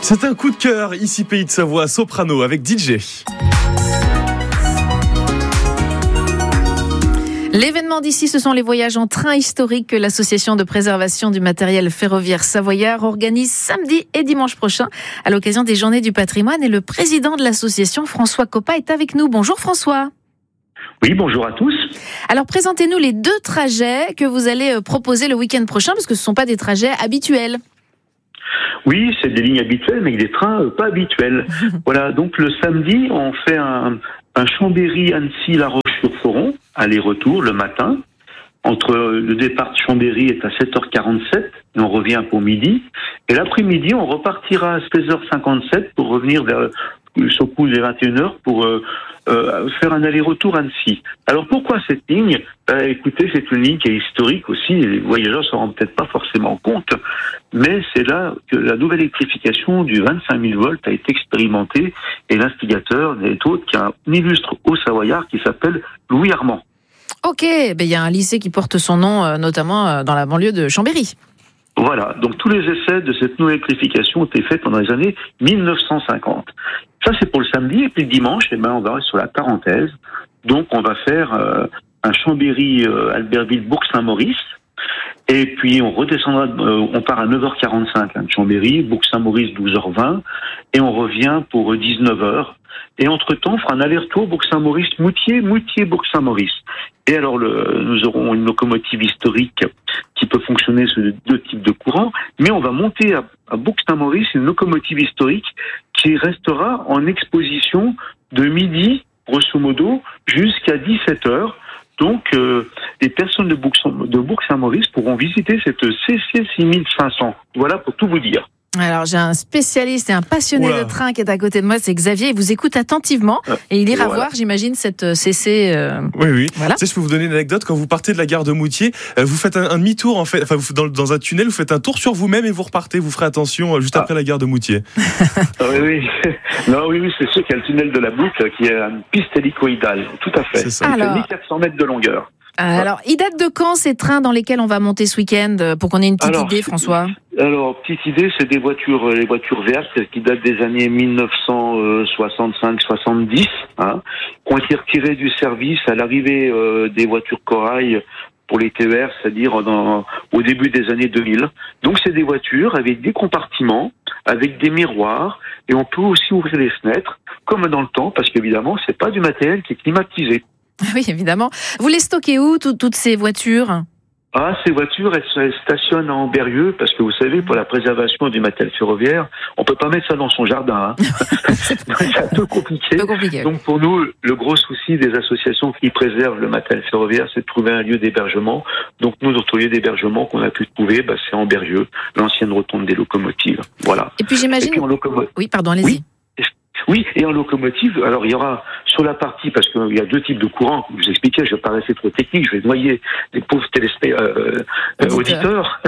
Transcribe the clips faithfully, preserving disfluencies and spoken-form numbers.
C'est un coup de cœur, ici Pays de Savoie, Soprano avec D J. L'événement d'ici, ce sont les voyages en train historiques que l'association de préservation du matériel ferroviaire savoyard organise samedi et dimanche prochain à l'occasion des Journées du patrimoine. Et le président de l'association, François Coppa, est avec nous. Bonjour François. Oui, bonjour à tous. Alors présentez-nous les deux trajets que vous allez proposer le week-end prochain, parce que ce ne sont pas des trajets habituels. Oui, c'est des lignes habituelles, mais des trains euh, pas habituels. Voilà, donc le samedi, on fait un, un Chambéry-Annecy-La Roche-sur-Foron, aller-retour le matin. Entre le départ de Chambéry est à sept heures quarante-sept et on revient pour midi. Et l'après-midi, on repartira à seize heures cinquante-sept pour revenir vers sur coup des vingt et une heures pour euh, euh, faire un aller-retour à Annecy. Alors pourquoi cette ligne ? euh, Écoutez, c'est une ligne qui est historique aussi, et les voyageurs ne s'en rendent peut-être pas forcément compte, mais c'est là que la nouvelle électrification du vingt-cinq mille volts a été expérimentée, et l'instigateur n'est autre qu'un illustre haut-savoyard qui s'appelle Louis Armand. Ok, ben, y a un lycée qui porte son nom, euh, notamment euh, dans la banlieue de Chambéry. Voilà, donc tous les essais de cette nouvelle électrification ont été faits pendant les années mille neuf cent cinquante. Ça, c'est pour le samedi, et puis le dimanche, eh ben, on va sur la Tarentaise. Donc, on va faire euh, un Chambéry-Albertville-Bourg-Saint-Maurice, et puis on redescendra, euh, on part à neuf heures quarante-cinq hein, de Chambéry, Bourg-Saint-Maurice douze heures vingt, et on revient pour dix-neuf heures. Et entre-temps, on fera un aller-retour Bourg-Saint-Maurice-Moutier, Moutier-Bourg-Saint-Maurice. Et alors, le, nous aurons une locomotive historique qui peut fonctionner sur deux types de courants, mais on va monter à, à Bourg-Saint-Maurice une locomotive historique qui restera en exposition de midi, grosso modo, jusqu'à dix-sept heures. Donc, euh, les personnes de, Bourg- de Bourg-Saint-Maurice pourront visiter cette C C six mille cinq cents. Voilà pour tout vous dire. Alors, j'ai un spécialiste et un passionné Oula. de train qui est à côté de moi, c'est Xavier. Il vous écoute attentivement et il ira Voilà. voir, j'imagine, cette C C. Euh... Oui, oui. Voilà. Tu sais, je peux vous donner une anecdote. Quand vous partez de la gare de Moutier, euh, vous faites un, un demi-tour, en fait. Enfin, vous, dans, dans un tunnel, vous faites un tour sur vous-même et vous repartez. Vous ferez attention euh, juste Ah. après la gare de Moutier. Ah oui, oui. Non, oui, oui, c'est sûr qu'il y a le tunnel de la boucle qui est une piste hélicoïdale. Tout à fait. C'est ça. Il fait Alors. mille quatre cents mètres de longueur. Alors, ils datent de quand ces trains dans lesquels on va monter ce week-end, pour qu'on ait une petite Alors, idée, François ? Alors, petite idée, c'est des voitures, les voitures vertes qui datent des années mille neuf cent soixante-cinq soixante-dix, hein, qui ont été retirées du service à l'arrivée euh, des voitures corail pour les T E R, c'est-à-dire dans, au début des années deux mille. Donc, c'est des voitures avec des compartiments, avec des miroirs, et on peut aussi ouvrir les fenêtres, comme dans le temps, parce qu'évidemment, c'est pas du matériel qui est climatisé. Oui, évidemment. Vous les stockez où, tout, toutes ces voitures ? Ah, ces voitures, elles, elles stationnent en Berrieux, parce que vous savez, pour la préservation du matériel ferroviaire, on peut pas mettre ça dans son jardin. Hein. C'est un peu compliqué. Un peu compliqué. Donc pour nous, le gros souci des associations qui préservent le matériel ferroviaire, c'est de trouver un lieu d'hébergement. Donc nous, notre lieu d'hébergement qu'on a pu trouver, bah, c'est en Berrieux, l'ancienne rotonde des locomotives. Voilà. Et puis j'imagine... Et puis en locomo- Oui, pardon, allez-y. Oui. Oui, et en locomotive, alors il y aura sur la partie, parce qu'il y a deux types de courants, je vous expliquais, je vais pas rester trop technique, je vais noyer les pauvres téléspectateurs, euh, euh, auditeurs.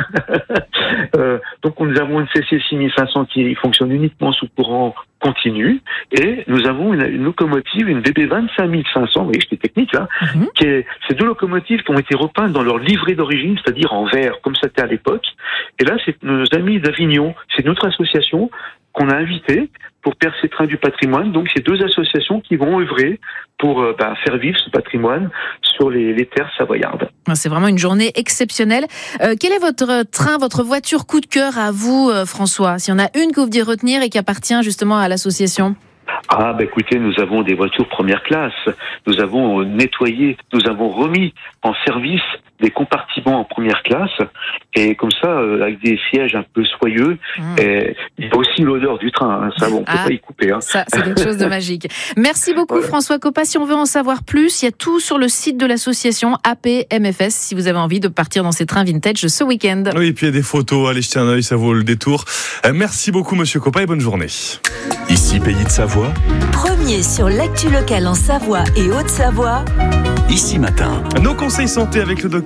euh, donc nous avons une C C six mille cinq cents qui fonctionne uniquement sous courant continu, et nous avons une, une locomotive, une V B vingt-cinq mille cinq cents, vous voyez, j'étais technique là, Mm-hmm. qui est, ces deux locomotives qui ont été repeintes dans leur livret d'origine, c'est-à-dire en vert, comme c'était à l'époque. Et là, c'est nos amis d'Avignon, c'est notre association qu'on a invité pour faire ces trains du patrimoine. Donc, c'est deux associations qui vont œuvrer pour euh, bah, faire vivre ce patrimoine sur les, les terres savoyardes. C'est vraiment une journée exceptionnelle. Euh, quel est votre train, votre voiture coup de cœur à vous, euh, François ? S'il y en a une que vous deviez retenir et qui appartient justement à l'association ? Ah, bah écoutez, nous avons des voitures première classe. Nous avons nettoyé, nous avons remis en service des compartiments en première classe, et comme ça, euh, avec des sièges un peu soyeux. Mmh. Et il y a aussi l'odeur du train, hein, ça, bon, on peut Ah, pas y couper. Hein. Ça, c'est quelque chose de magique. Merci beaucoup, Voilà. François Coppa. Si on veut en savoir plus, il y a tout sur le site de l'association A P M F S, si vous avez envie de partir dans ces trains vintage ce week-end. Oui, et puis il y a des photos, allez jeter un œil, ça vaut le détour. Euh, merci beaucoup, monsieur Coppa, et bonne journée. Ici Pays de Savoie, Premier sur l'actu locale en Savoie et Haute-Savoie. Ici Matin. Nos conseils santé avec le docteur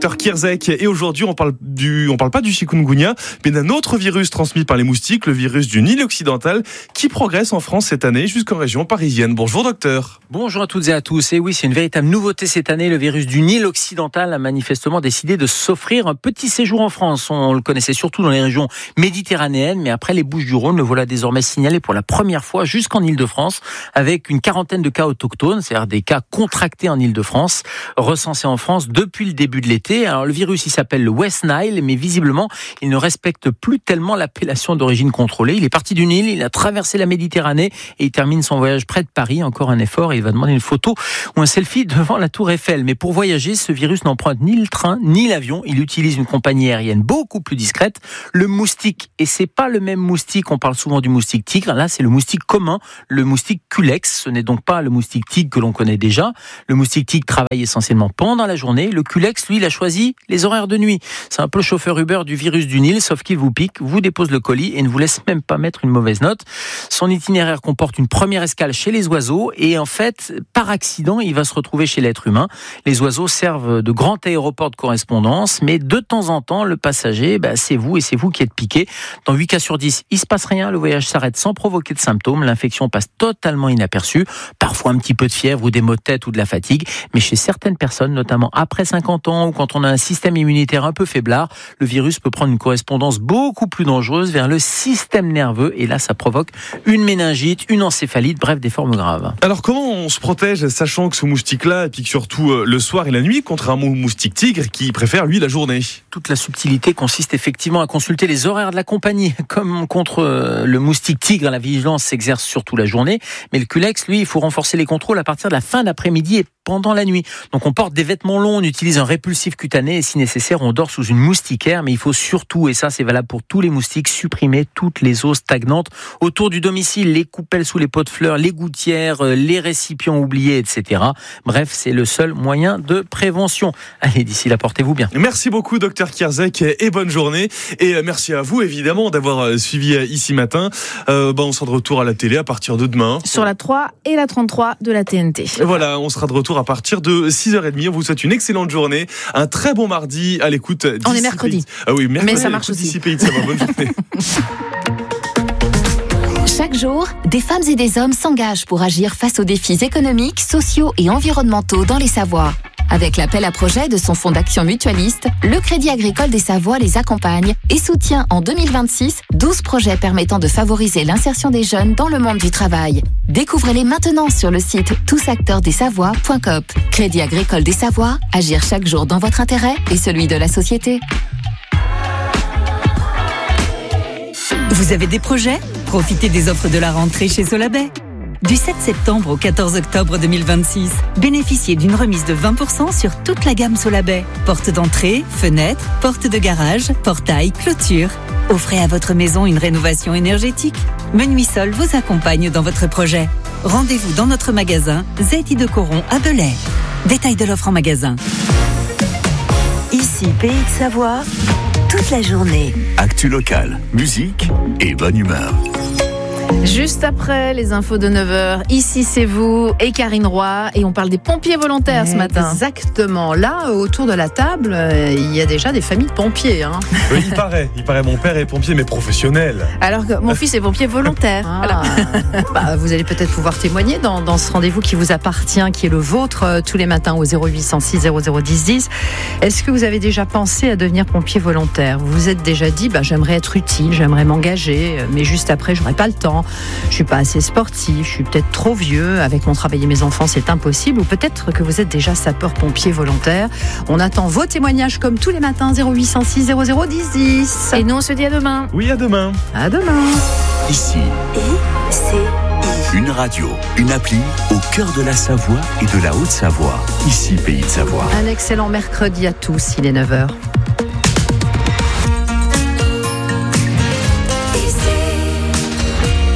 docteur Kierzek. Et aujourd'hui, on parle du, on parle pas du chikungunya, mais d'un autre virus transmis par les moustiques, le virus du Nil occidental, qui progresse en France cette année jusqu'en région parisienne. Bonjour docteur. Bonjour à toutes et à tous. Et oui, c'est une véritable nouveauté cette année. Le virus du Nil occidental a manifestement décidé de s'offrir un petit séjour en France. On le connaissait surtout dans les régions méditerranéennes, mais après les Bouches-du-Rhône, le voilà désormais signalé pour la première fois jusqu'en Île-de-France, avec une quarantaine de cas autochtones, c'est-à-dire des cas contractés en Île-de-France, recensés en France depuis le début de l'été. Alors le virus, il s'appelle le West Nile, mais visiblement, il ne respecte plus tellement l'appellation d'origine contrôlée. Il est parti du Nil, il a traversé la Méditerranée et il termine son voyage près de Paris. Encore un effort et il va demander une photo ou un selfie devant la Tour Eiffel. Mais pour voyager, ce virus n'emprunte ni le train ni l'avion. Il utilise une compagnie aérienne beaucoup plus discrète, le moustique. Et c'est pas le même moustique, on parle souvent du moustique tigre. Là, c'est le moustique commun, le moustique culex. Ce n'est donc pas le moustique tigre que l'on connaît déjà. Le moustique tigre travaille essentiellement pendant la journée. Le culex, lui, il a choisi les horaires de nuit. C'est un peu le chauffeur Uber du virus du Nil, sauf qu'il vous pique, vous dépose le colis et ne vous laisse même pas mettre une mauvaise note. Son itinéraire comporte une première escale chez les oiseaux et en fait, par accident, il va se retrouver chez l'être humain. Les oiseaux servent de grand aéroport de correspondance, mais de temps en temps, le passager, bah, c'est vous et c'est vous qui êtes piqué. Dans huit cas sur dix, il se passe rien, le voyage s'arrête sans provoquer de symptômes, l'infection passe totalement inaperçue, parfois un petit peu de fièvre ou des maux de tête ou de la fatigue, mais chez certaines personnes, notamment après cinquante ans ou quand on a un système immunitaire un peu faiblard, le virus peut prendre une correspondance beaucoup plus dangereuse vers le système nerveux et là, ça provoque une méningite, une encéphalite, bref, des formes graves. Alors comment on se protège, sachant que ce moustique-là pique surtout le soir et la nuit, contrairement au moustique tigre qui préfère, lui, la journée? Toute la subtilité consiste effectivement à consulter les horaires de la compagnie. Comme contre le moustique tigre, la vigilance s'exerce surtout la journée, mais le culex, lui, il faut renforcer les contrôles à partir de la fin d'après-midi et pendant la nuit. Donc on porte des vêtements longs, on utilise un répulsif cutané et si nécessaire, on dort sous une moustiquaire, mais il faut surtout, et ça c'est valable pour tous les moustiques, supprimer toutes les eaux stagnantes autour du domicile, les coupelles sous les pots de fleurs, les gouttières, les récipients oubliés, et cetera. Bref, c'est le seul moyen de prévention. Allez, d'ici là, portez-vous bien. Merci beaucoup, docteur Kierzek, et bonne journée. Et merci à vous, évidemment, d'avoir suivi ici matin. Euh, bah, on sera de retour à la télé à partir de demain. Sur la trois et la trente-trois de la T N T. Et voilà, on sera de retour à partir de six heures trente. On vous souhaite une excellente journée, un très bon mardi à l'écoute. On est mercredi. Ah oui, mercredi. Mais ça marche aussi. Pays de Savoie. Bonne journée. Chaque jour, des femmes et des hommes s'engagent pour agir face aux défis économiques, sociaux et environnementaux dans les Savoies. Avec l'appel à projet de son fonds d'action mutualiste, le Crédit Agricole des Savoies les accompagne et soutient en deux mille vingt-six douze projets permettant de favoriser l'insertion des jeunes dans le monde du travail. Découvrez-les maintenant sur le site tous acteurs des savoies point coop. Crédit Agricole des Savoies, agir chaque jour dans votre intérêt et celui de la société. Vous avez des projets ? Profitez des offres de la rentrée chez Solabay. Du sept septembre au quatorze octobre deux mille vingt-six, bénéficiez d'une remise de vingt pour cent sur toute la gamme Solabay. Porte d'entrée, fenêtres, porte de garage, portail, clôture. Offrez à votre maison une rénovation énergétique. Menuisol vous accompagne dans votre projet. Rendez-vous dans notre magasin Z I de Coron à Belay. Détail de l'offre en magasin. Ici Pays de Savoie, toute la journée. Actu locale, musique et bonne humeur. Juste après les infos de neuf heures, ici c'est vous et Karine Roy et on parle des pompiers volontaires ce matin. Exactement. Là, autour de la table, euh, il y a déjà des familles de pompiers. Hein. Oui, il paraît. Il paraît. Mon père est pompier, mais professionnel. Alors que mon fils est pompier volontaire. Ah. Voilà. Bah, vous allez peut-être pouvoir témoigner dans, dans ce rendez-vous qui vous appartient, qui est le vôtre, euh, tous les matins au zéro huit cent six zéro zéro dix dix. Est-ce que vous avez déjà pensé à devenir pompier volontaire ? Vous vous êtes déjà dit, bah, j'aimerais être utile, j'aimerais m'engager, mais juste après, j'aurais pas le temps. Je suis pas assez sportif, je suis peut-être trop vieux, avec mon travail et mes enfants c'est impossible, ou peut-être que vous êtes déjà sapeur-pompier volontaire. On attend vos témoignages comme tous les matins, zéro huit cent six zéro zéro dix dix. Et nous on se dit à demain. Oui, à demain. À demain. Ici, Et c'est une radio, une appli au cœur de la Savoie et de la Haute-Savoie. Ici, Pays de Savoie. Un excellent mercredi à tous, il est neuf heures. Ici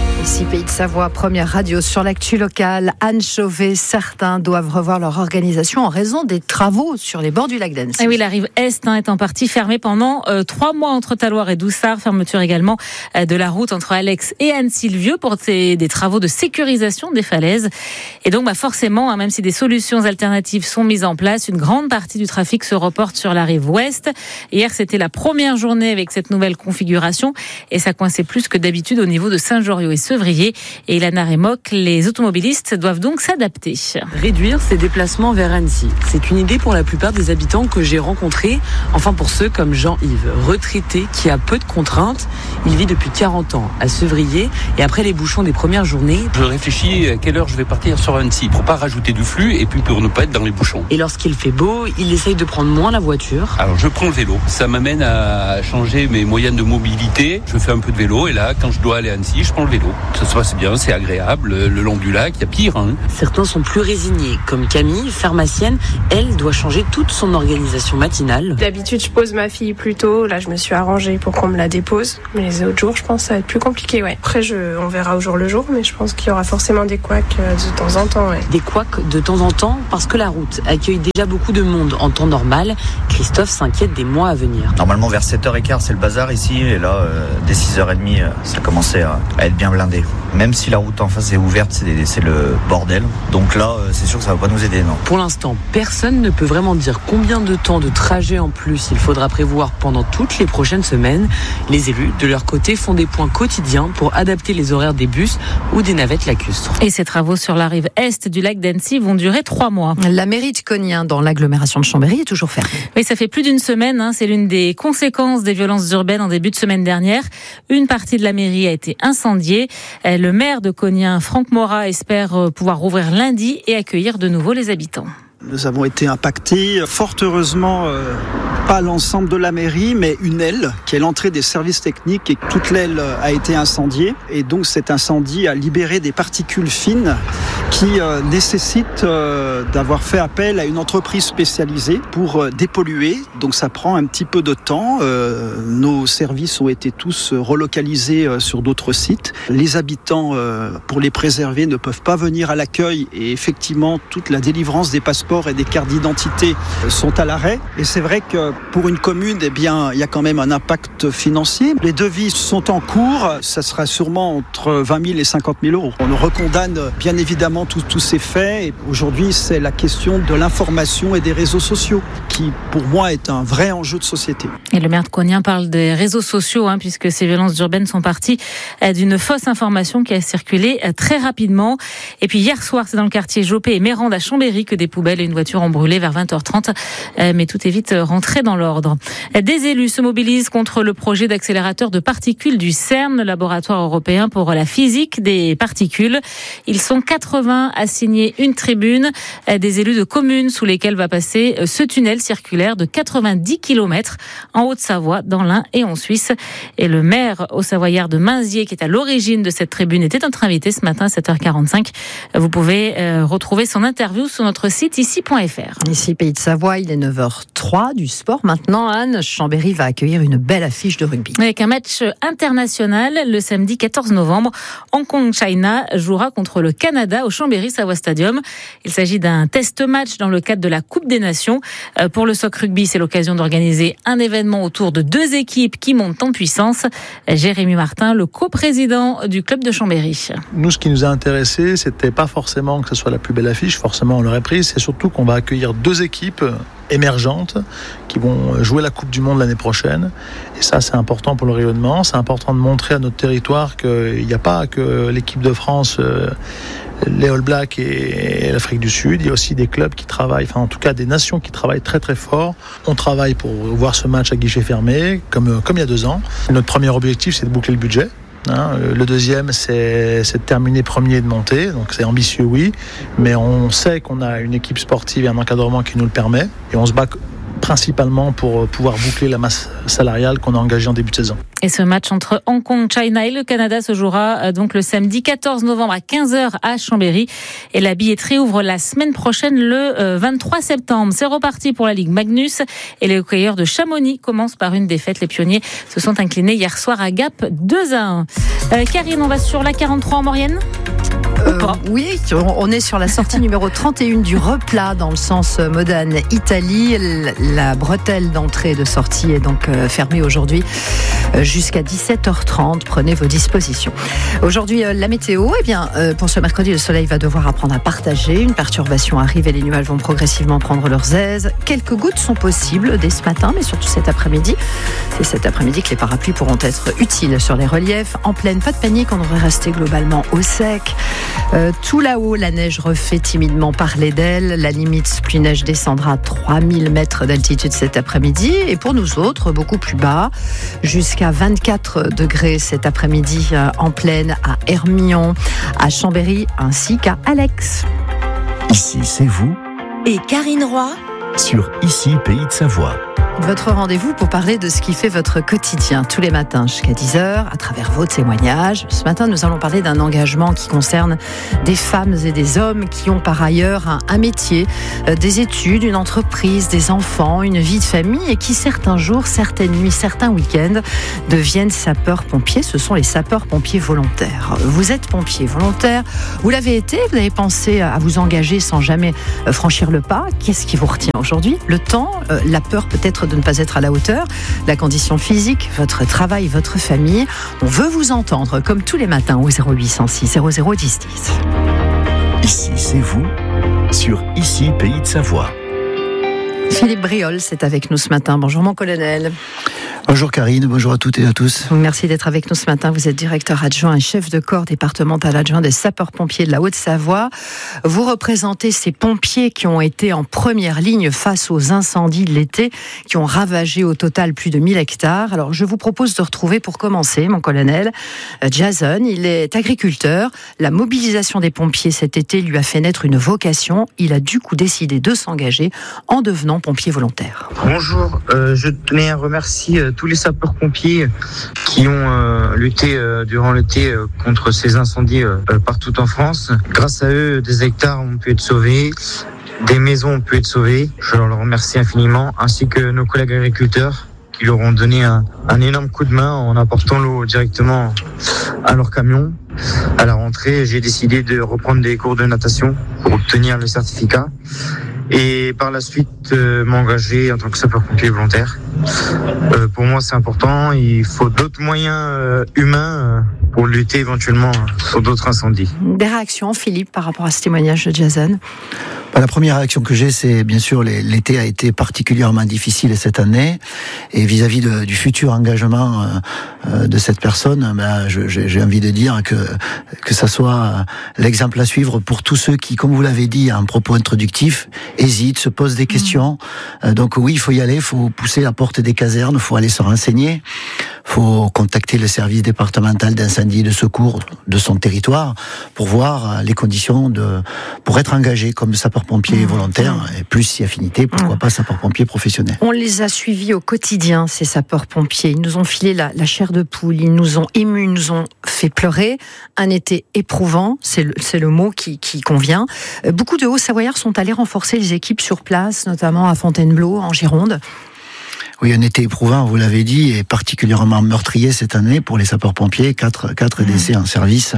Pays de Savoie, première radio sur l'actu locale. Anne Chauvet, certains doivent revoir leur organisation en raison des travaux sur les bords du lac d'Annecy. Et oui, la rive Est hein, est en partie fermée pendant euh, trois mois entre Taloir et Doussard. Fermeture également euh, de la route entre Alex et Annecy-le-Vieux pour des, des travaux de sécurisation des falaises. Et donc, bah, forcément, hein, même si des solutions alternatives sont mises en place, une grande partie du trafic se reporte sur la rive Ouest. Hier, c'était la première journée avec cette nouvelle configuration et ça coinçait plus que d'habitude au niveau de Saint-Joriot et Sevrier. Et Ilana Remoc, les automobilistes doivent donc s'adapter. Réduire ses déplacements vers Annecy, c'est une idée pour la plupart des habitants que j'ai rencontrés. Enfin pour ceux comme Jean-Yves, retraité qui a peu de contraintes. Il vit depuis quarante ans à Sevrier et après les bouchons des premières journées, je réfléchis à quelle heure je vais partir sur Annecy pour pas rajouter du flux et puis pour ne pas être dans les bouchons. Et lorsqu'il fait beau, il essaye de prendre moins la voiture. Alors je prends le vélo, ça m'amène à changer mes moyens de mobilité. Je fais un peu de vélo et là quand je dois aller à Annecy, je prends le vélo. Ça se passe bien, c'est agréable, le long du lac, il y a pire. Hein. Certains sont plus résignés, comme Camille, pharmacienne. Elle doit changer toute son organisation matinale. D'habitude, je pose ma fille plus tôt. Là, je me suis arrangée pour qu'on me la dépose. Mais les autres jours, je pense que ça va être plus compliqué. Ouais. Après, je, on verra au jour le jour, mais je pense qu'il y aura forcément des couacs de temps en temps. Ouais. Des couacs de temps en temps, parce que la route accueille déjà beaucoup de monde en temps normal. Christophe s'inquiète des mois à venir. Normalement, vers sept heures quinze, c'est le bazar ici. Et là, euh, dès six heures trente, euh, ça commençait à, à être bien blindé. Même si la route en face est ouverte, c'est, c'est le bordel. Donc là, c'est sûr que ça ne va pas nous aider, non. Pour l'instant, personne ne peut vraiment dire combien de temps de trajet en plus il faudra prévoir pendant toutes les prochaines semaines. Les élus, de leur côté, font des points quotidiens pour adapter les horaires des bus ou des navettes lacustres. Et ces travaux sur la rive est du lac d'Annecy vont durer trois mois. La mairie de Cognin, dans l'agglomération de Chambéry, est toujours fermée. Oui, ça fait plus d'une semaine. Hein, c'est l'une des conséquences des violences urbaines en début de semaine dernière. Une partie de la mairie a été incendiée. Le maire de Cognin, Franck Morat, espère pouvoir rouvrir lundi et accueillir de nouveau les habitants. Nous avons été impactés, fort heureusement, euh, pas l'ensemble de la mairie, mais une aile, qui est l'entrée des services techniques, et toute l'aile a été incendiée. Et donc cet incendie a libéré des particules fines qui euh, nécessitent euh, d'avoir fait appel à une entreprise spécialisée pour euh, dépolluer. Donc ça prend un petit peu de temps. Euh, nos services ont été tous relocalisés euh, sur d'autres sites. Les habitants, euh, pour les préserver, ne peuvent pas venir à l'accueil. Et effectivement, toute la délivrance des passeports et des cartes d'identité sont à l'arrêt. Et c'est vrai que pour une commune, eh bien, il y a quand même un impact financier. Les devis sont en cours. Ça sera sûrement entre vingt mille et cinquante mille euros. On recondamne bien évidemment tous, tous ces faits. Et aujourd'hui, c'est la question de l'information et des réseaux sociaux qui, pour moi, est un vrai enjeu de société. Et le maire de Cognin parle des réseaux sociaux, hein, puisque ces violences urbaines sont parties d'une fausse information qui a circulé très rapidement. Et puis hier soir, c'est dans le quartier Jopé et Mérande à Chambéry que des poubelles et une voiture ont brûlé vers vingt heures trente, mais tout est vite rentré dans l'ordre. Des élus se mobilisent contre le projet d'accélérateur de particules du CERN, le laboratoire européen pour la physique des particules. Ils sont quatre-vingts à signer une tribune, des élus de communes sous lesquelles va passer ce tunnel circulaire de quatre-vingt-dix kilomètres en Haute-Savoie, dans l'Ain et en Suisse. Et le maire haut-savoyard de Mainzier, qui est à l'origine de cette tribune, était notre invité ce matin à sept heures quarante-cinq. Vous pouvez retrouver son interview sur notre site ici point f r. Ici, Pays de Savoie, il est neuf heures trois du sport. Maintenant, Anne, Chambéry va accueillir une belle affiche de rugby. Avec un match international, le samedi quatorze novembre, Hong Kong China jouera contre le Canada au Chambéry Savoie Stadium. Il s'agit d'un test match dans le cadre de la Coupe des Nations. Pour le Soc Rugby, c'est l'occasion d'organiser un événement autour de deux équipes qui montent en puissance. Jérémy Martin, le coprésident du club de Chambéry. Nous, ce qui nous a intéressé, c'était pas forcément que ce soit la plus belle affiche, forcément on l'aurait prise, c'est surtout qu'on va accueillir deux équipes émergentes qui vont jouer la Coupe du Monde l'année prochaine. Et ça, c'est important pour le rayonnement. C'est important de montrer à notre territoire qu'il n'y a pas que l'équipe de France, euh, les All Blacks et l'Afrique du Sud. Il y a aussi des clubs qui travaillent, enfin en tout cas des nations qui travaillent très très fort. On travaille pour voir ce match à guichet fermé, comme, comme il y a deux ans. Notre premier objectif, c'est de boucler le budget. Hein, le deuxième, c'est, c'est de terminer premier et de monter. Donc c'est ambitieux, oui. Mais on sait qu'on a une équipe sportive et un encadrement qui nous le permet. Et on se bat principalement pour pouvoir boucler la masse salariale qu'on a engagée en début de saison. Et ce match entre Hong Kong, China et le Canada se jouera donc le samedi quatorze novembre à quinze heures à Chambéry. Et la billetterie ouvre la semaine prochaine le vingt-trois septembre. C'est reparti pour la Ligue Magnus. Et les hockeyeurs de Chamonix commencent par une défaite. Les pionniers se sont inclinés hier soir à Gap deux à un. Euh, Karine, on va sur la quarante-trois en Maurienne ? Euh, oui, on est sur la sortie numéro trente et un du replat dans le sens Modane Italie. La bretelle d'entrée et de sortie est donc fermée aujourd'hui jusqu'à dix-sept heures trente. Prenez vos dispositions. Aujourd'hui, la météo, eh bien, pour ce mercredi, le soleil va devoir apprendre à partager. Une perturbation arrive et les nuages vont progressivement prendre leurs aises. Quelques gouttes sont possibles dès ce matin, mais surtout cet après-midi. C'est cet après-midi que les parapluies pourront être utiles sur les reliefs. En pleine, pas de panique, on devrait rester globalement au sec. Euh, tout là-haut, la neige refait timidement parler d'elle. La limite pluie-neige descendra à trois mille mètres d'altitude cet après-midi. Et pour nous autres, beaucoup plus bas, jusqu'à vingt-quatre degrés cet après-midi euh, en plaine à Hermillon, à Chambéry ainsi qu'à Alex. Ici, c'est vous. Et Karine Roy Sur Ici, Pays de Savoie. Votre rendez-vous pour parler de ce qui fait votre quotidien tous les matins jusqu'à dix heures à travers vos témoignages. Ce matin, nous allons parler d'un engagement qui concerne des femmes et des hommes qui ont par ailleurs un, un métier, euh, des études, une entreprise, des enfants, une vie de famille et qui certains jours, certaines nuits, certains week-ends deviennent sapeurs-pompiers. Ce sont les sapeurs-pompiers volontaires. Vous êtes pompier volontaire, vous l'avez été, vous avez pensé à vous engager sans jamais franchir le pas. Qu'est-ce qui vous retient aujourd'hui ? Le temps, euh, la peur peut-être de ne pas être à la hauteur, la condition physique, votre travail, votre famille. On veut vous entendre comme tous les matins au zéro huit cent six zéro zéro dix dix. Ici, c'est vous, sur Ici, Pays de Savoie. Philippe Briol, c'est avec nous ce matin. Bonjour mon colonel. Bonjour Karine, bonjour à toutes et à tous. Merci d'être avec nous ce matin. Vous êtes directeur adjoint et chef de corps départemental adjoint des sapeurs-pompiers de la Haute-Savoie. Vous représentez ces pompiers qui ont été en première ligne face aux incendies de l'été, qui ont ravagé au total plus de mille hectares. Alors je vous propose de retrouver pour commencer, mon colonel, Jason. Il est agriculteur. La mobilisation des pompiers cet été lui a fait naître une vocation. Il a du coup décidé de s'engager en devenant pompier volontaire. Bonjour, euh, je tenais à remercier euh, tous les sapeurs-pompiers qui ont euh, lutté euh, durant l'été euh, contre ces incendies euh, partout en France. Grâce à eux, des hectares ont pu être sauvés, des maisons ont pu être sauvées. Je leur remercie infiniment, ainsi que nos collègues agriculteurs qui leur ont donné un, un énorme coup de main en apportant l'eau directement à leur camion. À la rentrée, j'ai décidé de reprendre des cours de natation pour obtenir le certificat et par la suite euh, m'engager en tant que sapeur-pompier volontaire. Euh, pour moi, c'est important. Il faut d'autres moyens euh, humains euh, pour lutter éventuellement sur d'autres incendies. Des réactions, Philippe, par rapport à ce témoignage de Jason ? La première réaction que j'ai, c'est bien sûr l'été a été particulièrement difficile cette année, et vis-à-vis de, du futur engagement euh, de cette personne, ben, je, j'ai envie de dire que que ça soit l'exemple à suivre pour tous ceux qui, comme vous l'avez dit, en propos introductif, hésitent, se posent des questions. Mmh. Euh, donc oui, il faut y aller, il faut pousser la porte des casernes, il faut aller se renseigner, il faut contacter le service départemental d'incendie et de secours de son territoire pour voir les conditions de pour être engagé comme sapeur-pompier mmh. volontaire, et plus si affinité, pourquoi mmh. pas sapeur-pompier professionnel. On les a suivis au quotidien, ces sapeurs-pompiers. Ils nous ont filé la, la chair de poule, ils nous ont émus, ils nous ont fait pleurer. Un été éprouvant, c'est le, c'est le mot qui, qui convient. Beaucoup de Hauts-Savoyards sont allés renforcer les équipes sur place, notamment à Fontainebleau, en Gironde. Oui, un été éprouvant, vous l'avez dit, et particulièrement meurtrier cette année pour les sapeurs-pompiers, quatre, quatre décès en service.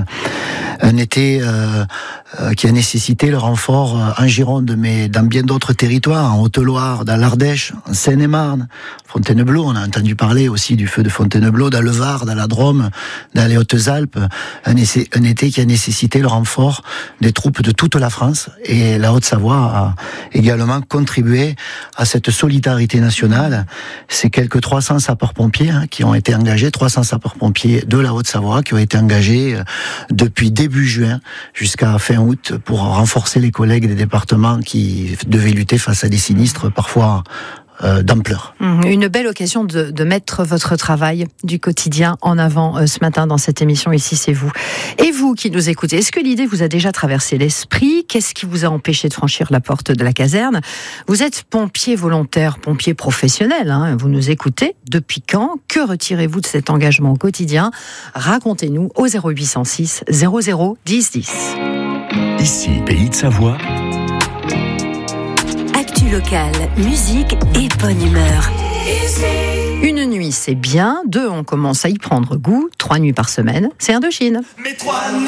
Un été euh, euh, qui a nécessité le renfort euh, en Gironde, mais dans bien d'autres territoires, en Haute-Loire, dans l'Ardèche, en Seine-et-Marne, Fontainebleau, on a entendu parler aussi du feu de Fontainebleau, dans le Var, dans la Drôme, dans les Hautes-Alpes. Un, essai, un été qui a nécessité le renfort des troupes de toute la France, et la Haute-Savoie a également contribué à cette solidarité nationale. C'est quelques trois cents sapeurs-pompiers hein, qui ont été engagés, trois cents sapeurs-pompiers de la Haute-Savoie qui ont été engagés euh, depuis début juin jusqu'à fin août pour renforcer les collègues des départements qui devaient lutter face à des sinistres parfois euh, d'ampleur. Une belle occasion de, de mettre votre travail du quotidien en avant euh, ce matin dans cette émission. Ici, c'est vous. Et vous qui nous écoutez, est-ce que l'idée vous a déjà traversé l'esprit ? Qu'est-ce qui vous a empêché de franchir la porte de la caserne ? Vous êtes pompier volontaire, pompier professionnel, hein, vous nous écoutez. Depuis quand ? Que retirez-vous de cet engagement au quotidien ? Racontez-nous au zéro huit cent six zéro zéro dix dix. Ici, Pays de Savoie. Actu locale, musique et bonne humeur. Ici. Une nuit, c'est bien. Deux, on commence à y prendre goût. Trois nuits par semaine, c'est Indochine. Mais trois nuits